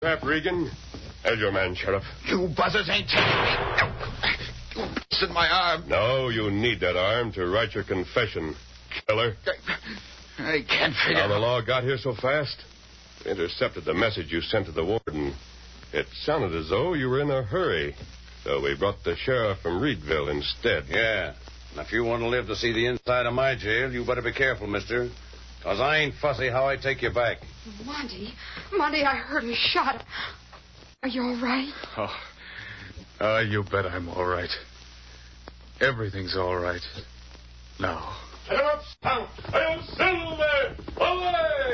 Trap, Regan. There's your man, Sheriff. You buzzers ain't taking me. You twisted my arm. No, you need that arm to write your confession, killer. I can't figure How the law got here so fast? We intercepted the message you sent to the warden. It sounded as though you were in a hurry, so we brought the sheriff from Reedville instead. Yeah. And if you want to live to see the inside of my jail, you better be careful, mister. Because I ain't fussy how I take you back. Monty, I heard a shot. Are you all right? You bet I'm all right. Everything's all right. Now. Sheriff, Stout! Hail Silver! Away!